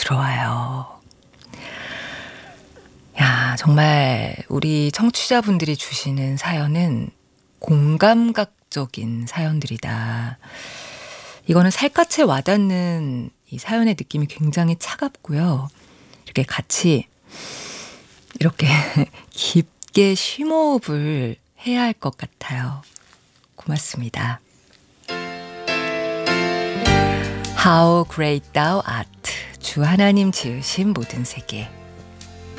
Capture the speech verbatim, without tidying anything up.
들어와요. 야, 정말 우리 청취자분들이 주시는 사연은 공감각적인 사연들이다. 이거는 살갗에 와닿는 이 사연의 느낌이 굉장히 차갑고요. 이렇게 같이 이렇게 깊게 심호흡을 해야 할 것 같아요. 고맙습니다. How great thou art. 주 하나님 지으신 모든 세계.